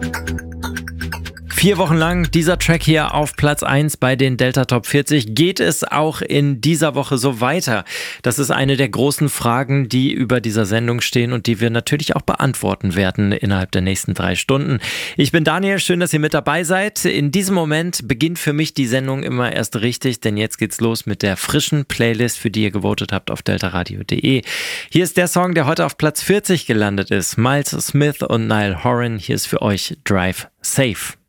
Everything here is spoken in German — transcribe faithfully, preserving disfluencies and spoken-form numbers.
Vier Wochen lang dieser Track hier auf Platz eins bei den Delta Top vierzig. Geht es auch in dieser Woche so weiter? Das ist eine der großen Fragen, die über dieser Sendung stehen und die wir natürlich auch beantworten werden innerhalb der nächsten drei Stunden. Ich bin Daniel, schön, dass ihr mit dabei seid. In diesem Moment beginnt für mich die Sendung immer erst richtig, denn jetzt geht's los mit der frischen Playlist, für die ihr gewotet habt auf delta radio punkt de. Hier ist der Song, der heute auf Platz vierzig gelandet ist. Miles Smith und Niall Horan. Hier ist für euch Drive Safe.